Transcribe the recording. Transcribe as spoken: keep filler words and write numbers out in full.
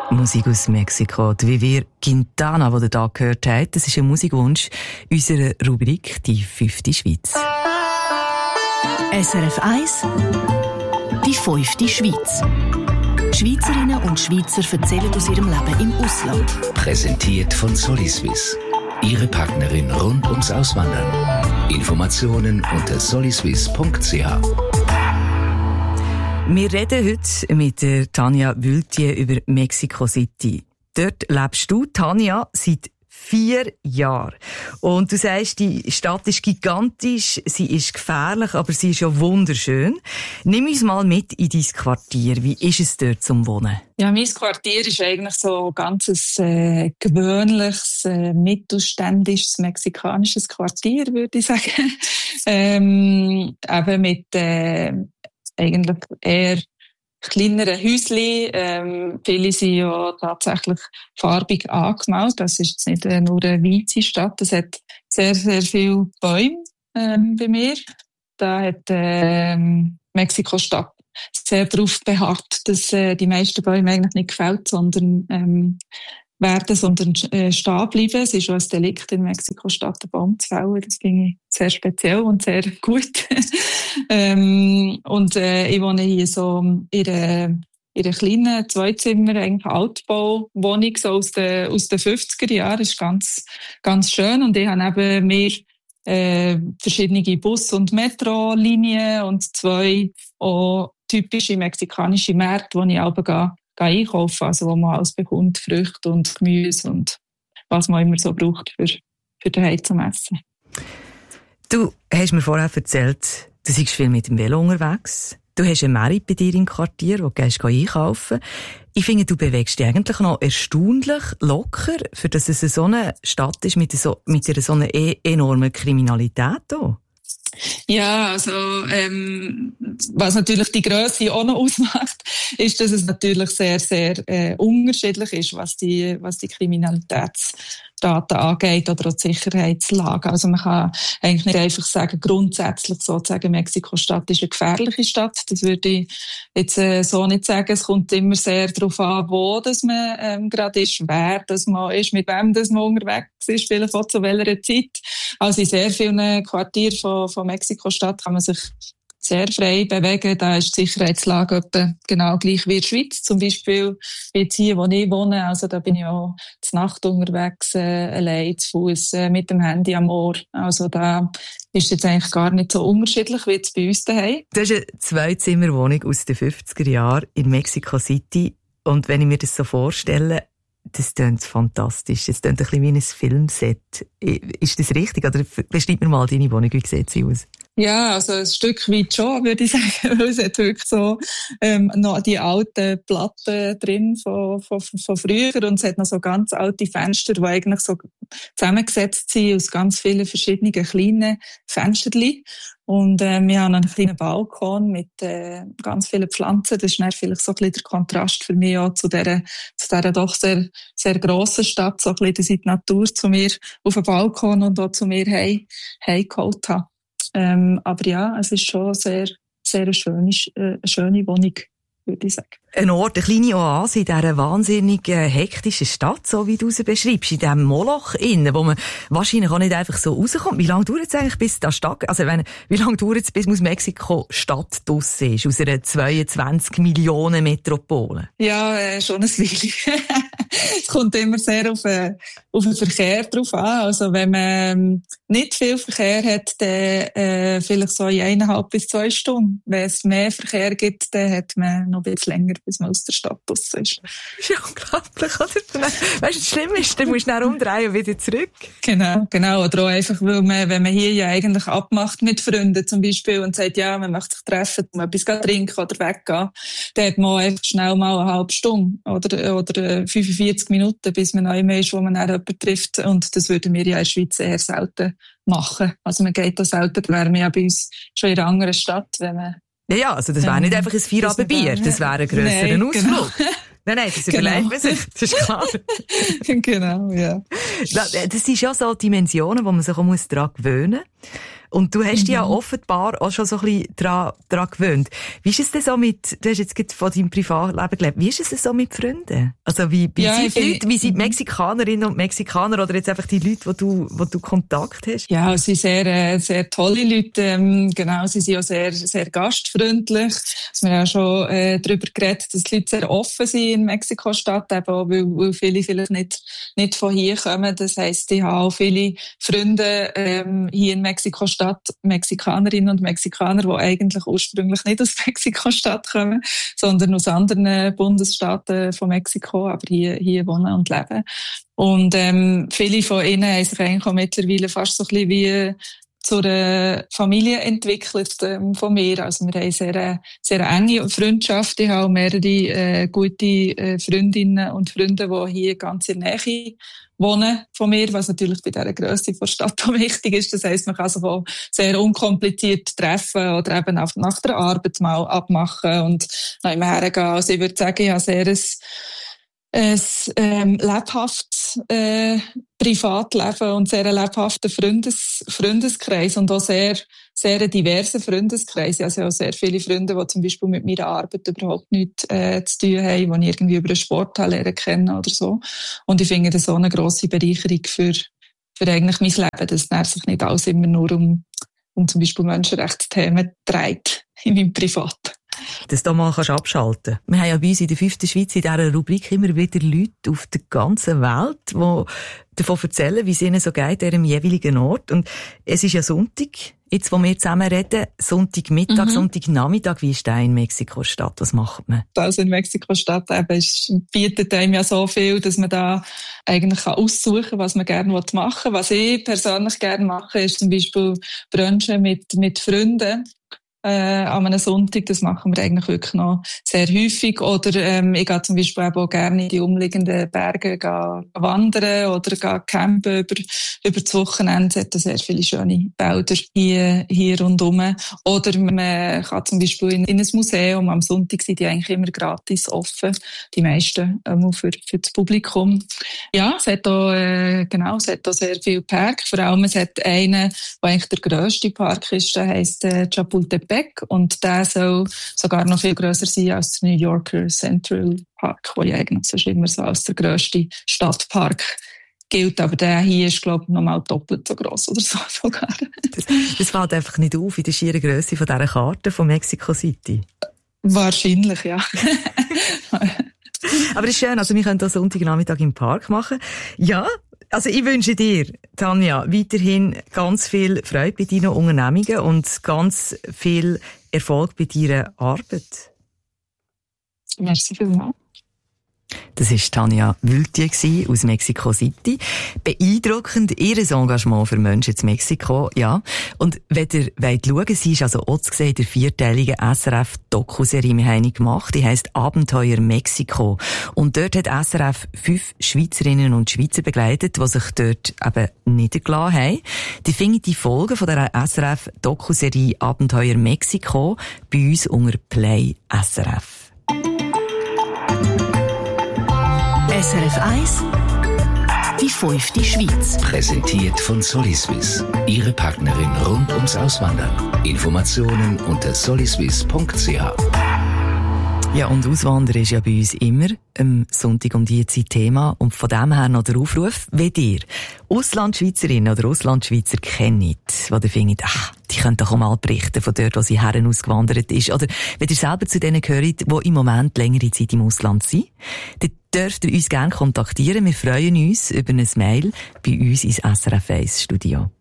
Musik aus Mexiko. Die Vivir Quintana, die ihr hier gehört habt, das ist ein Musikwunsch unserer Rubrik «Die fünfte Schweiz». S R F eins «Die fünfte Schweiz». Schweizerinnen und Schweizer erzählen aus ihrem Leben im Ausland. Präsentiert von Soliswiss. Ihre Partnerin rund ums Auswandern. Informationen unter soliswiss punkt c h. Wir reden heute mit der Tanja Wültier über Mexico City. Dort lebst du, Tanja, seit vier Jahren. Und du sagst, die Stadt ist gigantisch, sie ist gefährlich, aber sie ist ja wunderschön. Nimm uns mal mit in dein Quartier. Wie ist es dort zum Wohnen? Ja, mein Quartier ist eigentlich so ein ganzes äh, gewöhnliches, äh, mittelständisches mexikanisches Quartier, würde ich sagen. ähm, eben mit äh, eigentlich eher kleineren Häuschen. Ähm, viele sind ja tatsächlich farbig angemalt. Das ist jetzt nicht äh, nur eine weiße Stadt. Es hat sehr, sehr viele Bäume ähm, bei mir. Da hat ähm, Mexiko-Stadt sehr darauf beharrt, dass äh, die meisten Bäume eigentlich nicht gefällt, sondern ähm, werden, sondern äh, stehen bleiben. Es ist schon ein Delikt in Mexiko-Stadt, einen Baum zu fällen. Das finde ich sehr speziell und sehr gut. ähm, und äh, ich wohne hier so in einer, in einer kleinen Zweizimmer, eigentlich Altbauwohnung, so aus den, aus den fünfziger Jahren. Ist ganz, ganz schön. Und ich habe neben mir äh, verschiedene Bus- und Metrolinien und zwei auch typische mexikanische Märkte, wo ich auch gehe. einkaufen, also wo man alles bekommt, Früchte und Gemüse und was man immer so braucht für, für daheim zum Essen. Du hast mir vorher erzählt, du seist viel mit dem Velo unterwegs. Du hast eine Merit bei dir im Quartier, wo du gehst einkaufen. Ich finde, du bewegst dich eigentlich noch erstaunlich locker, für dass es so eine Stadt ist mit so, mit einer so einer e- enormen Kriminalität hier. Ja, also ähm, was natürlich die Grösse auch noch ausmacht, ist, dass es natürlich sehr, sehr äh, unterschiedlich ist, was die, was die Kriminalitätsdaten angeht oder auch die Sicherheitslage. Also man kann eigentlich nicht einfach sagen, grundsätzlich sozusagen, Mexiko-Stadt ist eine gefährliche Stadt. Das würde ich jetzt äh, so nicht sagen. Es kommt immer sehr darauf an, wo dass man ähm, gerade ist, wer das man ist, mit wem das man unterwegs ist, vielleicht auch zu welcher Zeit. Also in sehr vielen Quartieren von, von Mexiko-Stadt kann man sich sehr frei bewegen. Da ist die Sicherheitslage etwa genau gleich wie in der Schweiz. Zum Beispiel jetzt hier, wo ich wohne. Also da bin ich auch zur Nacht unterwegs, äh, allein, zu Fuß, äh, mit dem Handy am Ohr. Also da ist jetzt eigentlich gar nicht so unterschiedlich wie jetzt bei uns daheim. Das ist eine Zweizimmerwohnung aus den fünfziger Jahren in Mexico City. Und wenn ich mir das so vorstelle, das klingt fantastisch. Das klingt ein bisschen wie ein Filmset. Ist das richtig? Oder beschreib mir mal deine Wohnung. Wie sieht sie aus? Ja, also ein Stück weit schon, würde ich sagen. Weil es hat wirklich so ähm, noch die alten Platten drin von, von, von früher. Und es hat noch so ganz alte Fenster, die eigentlich so zusammengesetzt sind aus ganz vielen verschiedenen kleinen Fensterchen. Und äh, wir haben einen kleinen Balkon mit äh, ganz vielen Pflanzen. Das ist dann vielleicht so ein bisschen der Kontrast für mich auch zu dieser, zu dieser doch sehr, sehr grossen Stadt. So ein bisschen, dass ich die Natur zu mir auf dem Balkon und auch zu mir heim, heimgeholt habe. Ähm, aber ja, es ist schon sehr, sehr eine schöne, äh, eine schöne Wohnung, würde ich sagen. Ein Ort, eine kleine Oase in dieser wahnsinnig äh, hektischen Stadt, so wie du sie beschreibst, in diesem Moloch innen, wo man wahrscheinlich auch nicht einfach so rauskommt. Wie lange dauert es eigentlich, bis da Stadt, also wenn, wie lange dauert es, bis aus Mexiko Stadt draussen ist, aus einer zweiundzwanzig Millionen Metropole? Ja, äh, schon ein Weile. Es kommt immer sehr auf, äh, auf den Verkehr drauf an. Also wenn man ähm, nicht viel Verkehr hat, dann äh, vielleicht so in eineinhalb bis zwei Stunden. Wenn es mehr Verkehr gibt, dann hat man noch ein bisschen länger, bis man aus der Stadt raus ist. Das ist ja unglaublich, oder? Weißt du, was schlimm ist? Dann musst du dann umdrehen und wieder zurück. Genau, genau. Oder auch einfach, weil man, wenn man hier ja eigentlich abmacht mit Freunden zum Beispiel und sagt, ja, man möchte sich treffen, um etwas trinken oder weggehen, dann hat man einfach schnell mal eine halbe Stunde oder, oder fünfundvierzig Minuten, bis man neu ist, wo man dann jemanden trifft. Und das würden wir ja in der Schweiz eher selten machen. Also man geht da selten, da wären wir ja bei uns schon in einer anderen Stadt, wenn man Ja, ja, also das wäre ähm, nicht einfach ein Feierabendbier, das wäre ein grösserer nein, Ausflug. Genau. Nein, nein, das überlegt genau. man sich, das ist klar. Genau, ja. Das ist ja so Dimensionen, wo man sich auch daran gewöhnen muss. Und du hast dich Mhm. ja offenbar auch schon so ein bisschen dran, dran gewöhnt. Wie ist es denn so mit, du hast jetzt gerade von deinem Privatleben gelebt, wie ist es denn so mit Freunden? Also wie, wie Ja, sind ich die bin- Leute, wie sind die Mexikanerinnen und Mexikaner oder jetzt einfach die Leute, wo du, wo du Kontakt hast? Ja, sie sind sehr, äh, sehr tolle Leute. Ähm, genau, sie sind auch sehr, sehr gastfreundlich. Wir haben ja schon äh, darüber geredet, dass die Leute sehr offen sind in Mexiko-Stadt, eben auch, weil, weil viele vielleicht nicht, nicht von hier kommen. Das heisst, ich habe auch viele Freunde ähm, hier in Mexiko-Stadt, Mexikanerinnen und Mexikaner, die eigentlich ursprünglich nicht aus Mexiko-Stadt kommen, sondern aus anderen Bundesstaaten von Mexiko, aber hier, hier wohnen und leben. Und ähm, viele von ihnen haben sich eigentlich auch mittlerweile fast so ein bisschen wie zu einer Familie entwickelt ähm, von mir. Also wir haben eine sehr, sehr enge Freundschaft. Ich habe auch mehrere äh, gute äh, Freundinnen und Freunde, die hier ganz in der Nähe wohnen von mir, was natürlich bei dieser Grösse der Stadt auch wichtig ist. Das heisst, man kann sich auch sehr unkompliziert treffen oder eben auch nach der Arbeit mal abmachen und noch immer hergehen. Also ich würde sagen, ich habe sehr ein ein ähm, lebhaftes äh, Privatleben und sehr lebhaften Freundes Freundeskreis und auch sehr sehr diversen Freundeskreis. Ich habe auch sehr viele Freunde, die zum Beispiel mit meiner Arbeit überhaupt nichts äh, zu tun haben, die ich irgendwie über einen Sport lernen kennen oder so. Und ich finde das so eine grosse Bereicherung für für eigentlich mein Leben, dass es sich nicht alles immer nur um um zum Beispiel Menschenrechtsthemen dreht in meinem Privat. Dass du mal abschalten kannst. Wir haben ja bei uns in der fünften Schweiz in dieser Rubrik immer wieder Leute auf der ganzen Welt, die davon erzählen, wie es ihnen so geht, an ihrem jeweiligen Ort. Und es ist ja Sonntag, jetzt wo wir zusammen reden, Sonntagmittag, mhm. Sonntagnachmittag. Wie ist das in Mexiko-Stadt? Was macht man? Also in Mexiko-Stadt eben ist, bietet einem ja so viel, dass man da eigentlich kann aussuchen kann, was man gerne machen will. Was ich persönlich gerne mache, ist zum Beispiel Brunchen mit, mit Freunden. Äh, an einem Sonntag, das machen wir eigentlich wirklich noch sehr häufig. Oder ähm, ich gehe zum Beispiel auch gerne in die umliegenden Berge wandern oder gehe campen über, über das Wochenende. Es hat sehr viele schöne Wälder hier, hier rundherum. Oder man kann zum Beispiel in, in ein Museum. Am Sonntag sind die eigentlich immer gratis offen, die meisten ähm, für, für das Publikum. Ja, es hat auch, äh, genau, es hat auch sehr viele Parks. Vor allem es hat einen, der eigentlich der grösste Park ist, der heisst äh, Chapultepec. Und der soll sogar noch viel grösser sein als der New Yorker Central Park, der ja eigentlich sonst immer so als der grösste Stadtpark gilt. Aber der hier ist, glaube ich, nochmal doppelt so gross oder so sogar. Das, das fällt einfach nicht auf in der schieren Grösse von dieser Karte von Mexico City. Wahrscheinlich, ja. Aber es ist schön, also wir können das Sonntagnachmittag im Park machen. Ja, also ich wünsche dir, Tanja, weiterhin ganz viel Freude bei deinen Unternehmungen und ganz viel Erfolg bei deiner Arbeit. Merci vielmals. Das war Tanja Wültje aus Mexico City. Beeindruckend, ihr Engagement für Menschen in Mexiko, ja. Und wenn ihr wollt schauen, sie ist also auch zu sehen in der vierteiligen S R F-Doku-Serie, wir haben gemacht, die heisst Abenteuer Mexiko. Und dort hat S R F fünf Schweizerinnen und Schweizer begleitet, die sich dort eben niedergelassen haben. Die findet die Folgen von der S R F-Doku-Serie Abenteuer Mexiko bei uns unter Play S R F. S R F eins, die fünfte Schweiz. Präsentiert von Soliswiss. Ihre Partnerin rund ums Auswandern. Informationen unter soliswiss punkt c h. Ja, und Auswandern ist ja bei uns immer am Sonntag um diese Zeit Thema. Und von dem her noch der Aufruf, wenn ihr Auslandschweizerinnen oder Auslandschweizer kennt, die ihr findet, ach, die können doch auch mal berichten von dort, wo sie herren ausgewandert ist. Oder wenn ihr selber zu denen gehört, die im Moment längere Zeit im Ausland sind, dann dürft ihr uns gerne kontaktieren. Wir freuen uns über ein Mail bei uns ins S R F eins Studio.